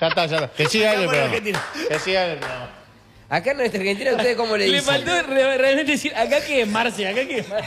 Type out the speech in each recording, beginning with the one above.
Ya está, ya está. Que siga el programa. Argentina. Que siga el programa. Acá en nuestra Argentina, ¿ustedes cómo le Le dicen? faltó realmente decir, acá que es Marce, acá que es Marce.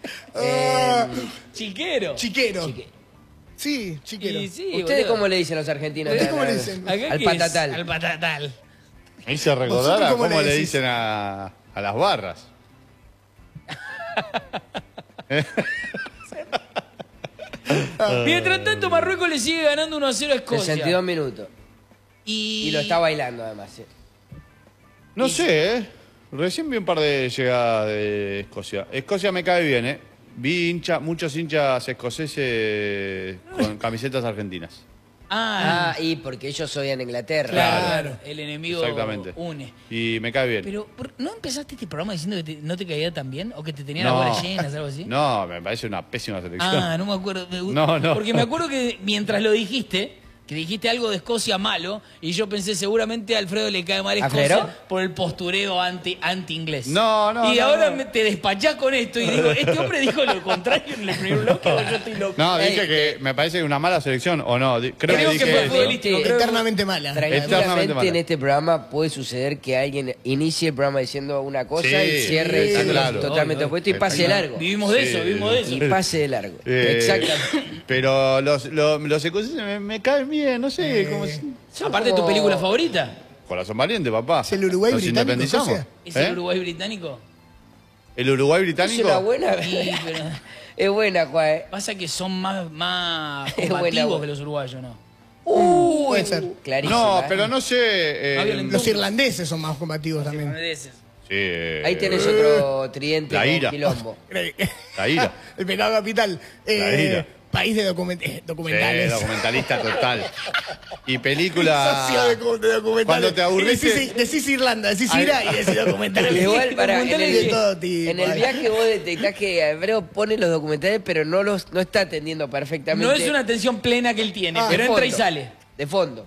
Chiquero. Chiquero. Sí, chiquero. Y sí, ¿Ustedes boludo. cómo le dicen los argentinos? ¿Ustedes cómo le dicen? Acá Al que es patatal. Al patatal. Me hice recordar ¿Vosotros a cómo cómo le le decís? dicen a las barras. Mientras tanto, Marruecos le sigue ganando 1-0 a Escocia. 62 minutos. Y lo está bailando además. ¿Sí? No sé, ¿eh? Recién vi un par de llegadas de Escocia. Escocia me cae bien, ¿eh? Vi muchos hinchas escoceses con camisetas argentinas. Ah, Y porque ellos odian Inglaterra. claro. El enemigo Exactamente. une. Y me cae bien. Pero, ¿no empezaste este programa diciendo que no te caía tan bien? ¿O que te tenían No. las bolas llenas, algo así? No, me parece una pésima selección. Ah, no me acuerdo. No. Porque me acuerdo que mientras lo dijiste, que dijiste algo de Escocia malo, y yo pensé seguramente a Alfredo le cae mal Escocia ¿Alfredo? por el postureo anti-inglés. No, Y no, ahora no. te despachás con esto y digo, ¿este hombre dijo lo contrario en el primer bloque o yo estoy loco? No, dije Ey, que me parece una mala selección, ¿o no? Creo Creo que que dije fue eso. futbolístico. Creo que- Eternamente mala. Eternamente Tranquilamente mala. en este programa puede suceder que alguien inicie el programa diciendo una cosa Sí, y cierre sí, diciendo claro. totalmente Obvio, opuesto y pase de largo. Vivimos de Sí. eso, vivimos de eso. Y pase de largo. Exactamente. Pero los escoceses me caen bien, no sé, como si- Aparte de tu como- película favorita, Corazón valiente, papá. ¿Es el Uruguay Nos británico, independizamos. Escocia? ¿es ¿Eh? el Uruguay británico? ¿El Uruguay Es británico? una buena. Sí, pero Es buena, Juan. pasa que son más Es combativos buena. que los uruguayos, ¿no? Puede ser. Clarísima. No, ¿eh? pero no sé. Más violento. Los irlandeses son más combativos también. Holandeses. Sí, Ahí tenés otro tridente La con ira. quilombo. La ira. El pecado capital. La ira. País de documentales. Documentalista total. Y película. Socio de documentales. Cuando te aburriste. Decís Irlanda, decís Ira y decís documentales. Igual para en Documentales de el, todo tipo. en el viaje vos detectás que Alfredo pone los documentales, pero no está atendiendo perfectamente. No es una atención plena que él tiene, pero de entra y fondo, sale. De fondo.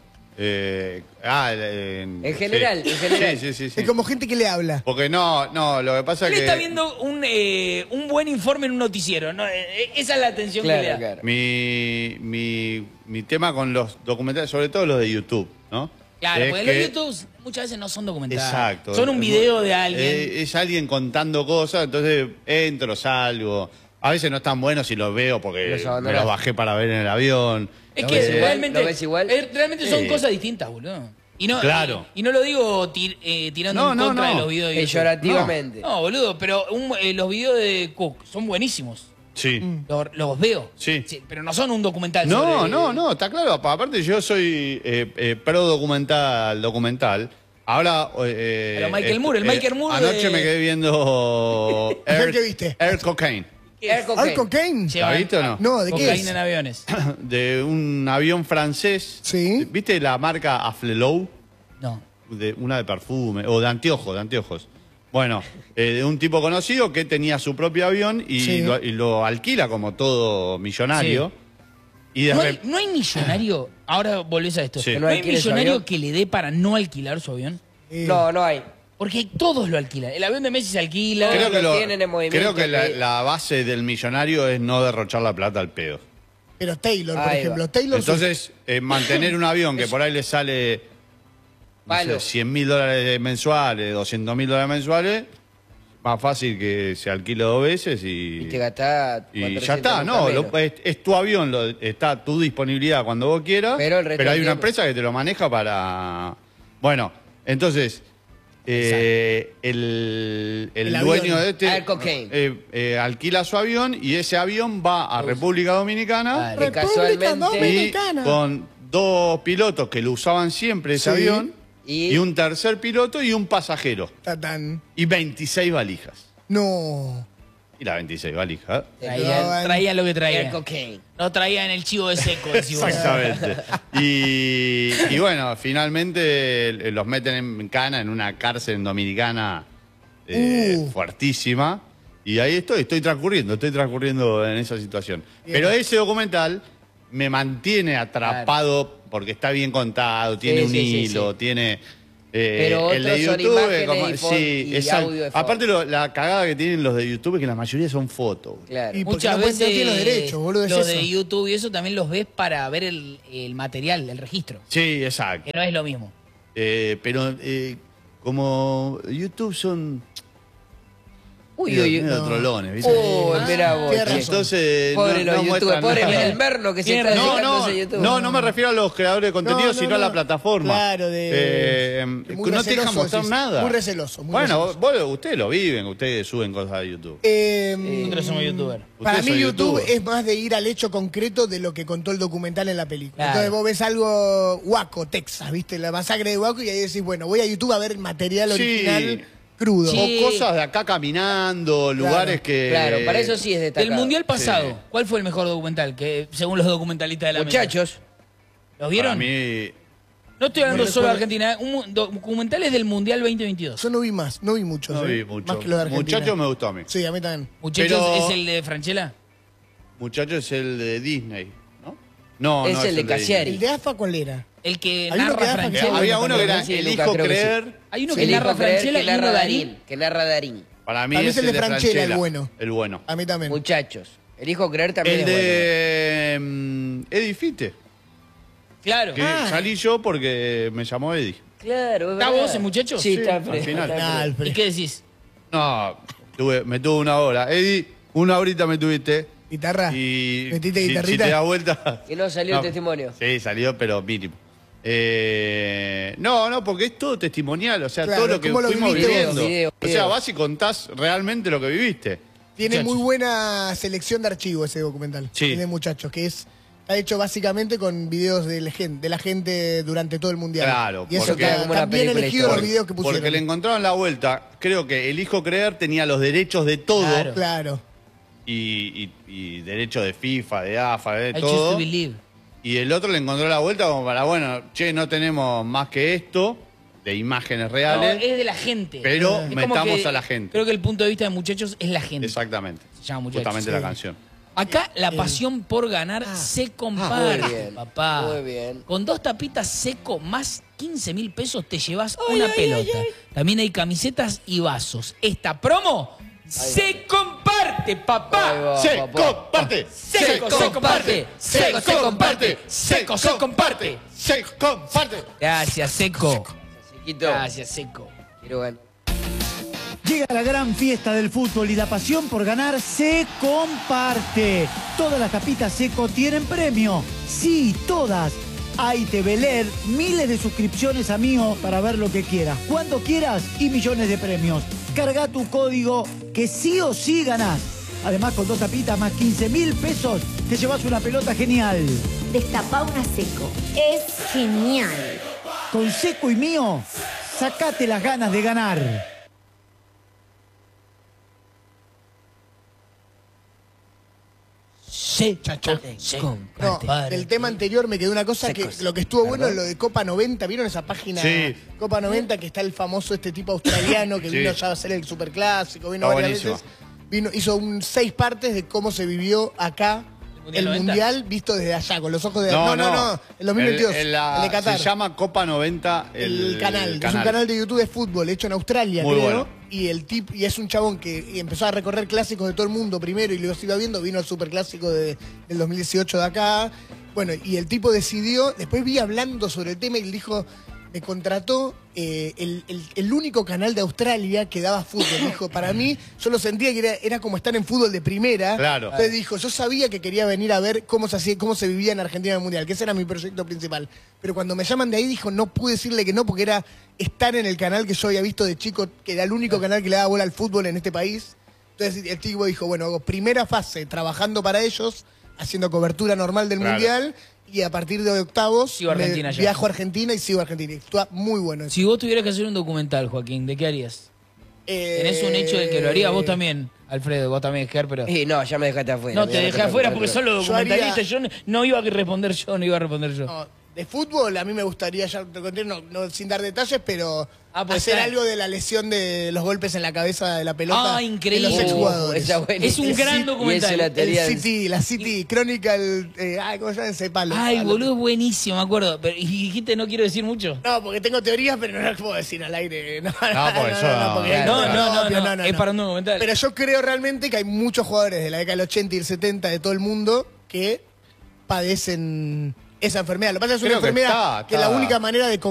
En general, en general. Sí. Es como gente que le habla. Porque no, lo que pasa Él es que. está viendo un buen informe en un noticiero. ¿No? Esa es la atención que le da. Claro. Mi tema con los documentales, sobre todo los de YouTube, ¿no? Claro, Es porque que- los YouTube muchas veces no son documentales. Exacto. Son un video de alguien. Es alguien contando cosas, entonces entro, salgo. A veces no están buenos y los veo porque Los me abandonás. los bajé para ver en el avión. Es ¿Lo que ves igual? realmente, ¿Lo ves igual? realmente son Sí. cosas distintas, boludo. Y no, Claro. y no lo digo tirando en contra de los videos de YouTube. Peyorativamente. No, boludo, pero los videos de Cook son buenísimos. Sí. Los veo. Sí. Pero no son un documental. No, sobre- no, está claro. Aparte yo soy pro documental. Ahora... Pero Michael Moore, el Michael Moore Anoche de- me quedé viendo... ¿Qué viste? Air Cocaine. Air cocaine. ¿Al cocaine? Llevan ¿La viste o no? No, ¿de qué cocaína es? en aviones. De un avión francés. Sí. ¿Viste la marca Aflelou? No. Una de perfume, o de anteojos. Bueno, de un tipo conocido que tenía su propio avión y, Sí. lo alquila como todo millonario. Y de rep- No hay millonario. Ahora volvés a esto. Sí. ¿No hay alquile su millonario avión? que le dé para no alquilar su avión? No hay. Porque todos lo alquilan. El avión de Messi se alquila. Creo Creo que, lo tienen en movimiento, creo que que- la base del millonario es no derrochar la plata al pedo. Pero Taylor, por Ahí ejemplo. va. Taylor Entonces, mantener un avión que por ahí le sale no sé, Palo. $100.000 mensuales, $200.000 mensuales, más fácil que se alquile 2 veces Y te gastás y 400 ya está, no, lucas menos. es tu avión, está a tu disponibilidad cuando vos quieras, Pero el resto hay del una tiempo. empresa que te lo maneja para... Bueno, entonces, el El dueño avión. de este Air Cocaine. alquila su avión y ese avión va a República Dominicana Que República casualmente. y Dominicana. con 2 pilotos que lo usaban siempre ese Sí. avión Y- y un tercer piloto y un pasajero Tatán. y 26 valijas. No. Y las 26 valijas. Traían lo que Air traían. cocaine. No traían el chivo de seco. decís vos. Exactamente. Y bueno, finalmente los meten en cana en una cárcel dominicana fuertísima. Y ahí estoy transcurriendo en esa situación. Pero ese documental me mantiene atrapado porque está bien contado, tiene Sí, un sí, sí, hilo, sí. tiene... Pero el de otros son YouTube, imágenes y exacto. audio de fondo. Aparte, la cagada que tienen los de YouTube es que la mayoría son fotos. Claro. Y porque Muchas no pueden- veces no tienen los derechos, boludo, es los eso. de YouTube y eso también los ves para ver el material, el registro, Sí, exacto. que no es lo mismo. Pero como YouTube son Uy, medio, uy, uy. medio trolones, ¿viste? Uy, mirá vos. tienes che. razón. Entonces, Pobre los muestran youtubers, pobre nada. el Merno que se Tiene está razón. dedicando a ese YouTube. No me refiero a los creadores de contenido, No, no, sino a la no. plataforma. Claro, que muy no te dejan receloso, mostrar decís. nada. Muy receloso, muy bueno, receloso. ustedes lo viven, ustedes suben cosas a YouTube. Nosotros somos youtubers. Para Ustedes mí son YouTube youtubers. es más de ir al hecho concreto de lo que contó el documental en la película. Claro. Entonces vos ves algo Waco, Texas, ¿viste? La masacre de Waco y ahí decís, bueno, voy a YouTube a ver material Sí. original crudo. Sí. O cosas de acá caminando, lugares que... Claro, para eso sí es destacado. Del mundial pasado, Sí. ¿cuál fue el mejor documental? Que según los documentalistas de la mesa? Muchachos, ¿Los Para vieron? mí... No estoy hablando No solo de recuerdo. Argentina, documentales del mundial 2022. Yo no vi más, no vi muchos. No ¿eh? vi mucho. Más que los de Argentina. Muchachos me gustó a mí. Sí, a mí también. Muchachos, Pero- ¿es el de Franchella? Muchachos es el de Disney, ¿no? No, Es no el de Disney. Cassiari. ¿El de AFA cuál era? El que Hay uno narra que da Franchella. Franchella. Había uno que era Sí, Luca, Elijo creo que sí. Creer. Hay uno que Elijo narra creer Franchella que y uno narra Darín. Darín. Que narra Darín. Para mí Para mí es el de Franchella, el bueno. El bueno. A mí también. Muchachos. Elijo creer también El es bueno. de Eddie Fite. Claro. Que salí yo porque me llamó Eddie. Claro, es ¿Está verdad. vos, muchachos? Sí, Sí, está al Alfredo, final. está Nah, Alfredo. Alfred. ¿Y qué decís? No, me tuvo una hora. Eddie, una horita me tuviste. Guitarra. Y ¿Metiste si guitarrita? te das vuelta. Que no salió el testimonio. Sí, salió, pero mínimo. No, porque es todo testimonial, o sea, Claro, todo lo que ¿cómo lo fuimos viviste viviendo. vos? Video, O sea, video. vas y contás realmente lo que viviste. Tiene Muchachos. muy buena selección de archivos ese documental. Sí. Tiene muchachos, que está hecho básicamente con videos de la gente durante todo el mundial. Claro, y eso porque- está, Como una están bien película elegidos los histórica. videos que pusieron. Porque le encontraron la vuelta. Creo que el hijo creer tenía los derechos de todo. Claro. Claro. Y derechos de FIFA, de AFA, de I choose to todo. believe. Y el otro le encontró la vuelta como para, bueno, che, no tenemos más que esto, de imágenes No, reales. es de la gente. Pero Es como metamos que- a la gente. Creo que el punto de vista de muchachos es la gente. Exactamente. Se llama Muchachos. Justamente Sí. la canción. Acá la pasión por ganar se comparte, Muy bien, papá. muy bien. Con 2 tapitas seco más 15.000 pesos te llevas una pelota. También hay camisetas y vasos. Esta promo se comparte, Ahí papá. va, Se papá. comparte. Seco, se comparte. Seco, se comparte. Seco, se comparte. Se comparte. Gracias, Seco. Chiquito, Gracias, Seco. quiero ganar. Llega la gran fiesta del fútbol y la pasión por ganar se comparte. Todas las tapitas Seco tienen premio. Sí, todas. Hay TV LED, miles de suscripciones a Mío para ver lo que quieras, cuando quieras y millones de premios. Carga tu código que sí o sí ganás. Además, con 2 tapitas más 15.000 pesos, te llevas una pelota genial. Destapá una seco. Es genial. Con Seco y Mío, sacate las ganas de ganar. Chacha. Se No, comparte. del tema anterior me quedó una cosa que lo que estuvo bueno es lo de Copa 90. ¿Vieron esa página? Sí. Copa 90, que está el famoso este tipo australiano que Sí. vino ya a hacer el superclásico, vino Está varias buenísimo. veces. Hizo 6 partes de cómo se vivió acá Mundial el 90? mundial visto desde allá, con los ojos de... No, el 2022, el de Qatar. Se llama Copa 90 El canal. Es un canal de YouTube de fútbol hecho en Australia, Muy creo. bueno. Y y es un chabón que empezó a recorrer clásicos de todo el mundo primero y los iba viendo. Vino al superclásico del 2018 de acá. Bueno, y el tipo decidió, después vi hablando sobre el tema y él dijo, me contrató el único canal de Australia que daba fútbol. Dijo, para mí, yo lo sentía que era como estar en fútbol de primera. Claro. Entonces dijo, yo sabía que quería venir a ver cómo se hacía, cómo se vivía en Argentina en el Mundial, que ese era mi proyecto principal. Pero cuando me llaman de ahí, dijo, no pude decirle que no, porque era estar en el canal que yo había visto de chico, que era el único canal que le daba bola al fútbol en este país. Entonces el tipo dijo, bueno, hago primera fase trabajando para ellos, haciendo cobertura normal del Claro. Mundial, y a partir de octavos Sigo a Argentina ya. viajo a Argentina y sigo a Argentina. Y está muy bueno eso. Si vos tuvieras que hacer un documental, Joaquín, ¿de qué harías? Tenés un hecho del que lo haría vos también, Alfredo, vos también, Ger, pero... No, ya me dejaste afuera. No, te Ya me dejé toca afuera contar porque todo. son los Yo haría- documentalistas. Yo no iba a responder yo, no iba a responder yo. No, de fútbol, a mí me gustaría, ya te conté, no sin dar detalles, pero pues hacer está. algo de la lesión de los golpes en la cabeza de la pelota. Increíble. De los exjugadores. Esa buena. Es un gran documental. Y es una teoría El City, la City Chronicle, ¿cómo se llama ese palo? Boludo, buenísimo, me acuerdo. Pero, y dijiste, no quiero decir mucho. No, porque tengo teorías, pero no las puedo decir al aire. No, porque eso no, porque no, es para un documental. Pero yo creo realmente que hay muchos jugadores de la década del 80 y el 70 de todo el mundo que padecen esa enfermedad. Lo que pasa es que es una Creo que enfermedad que la está. única manera de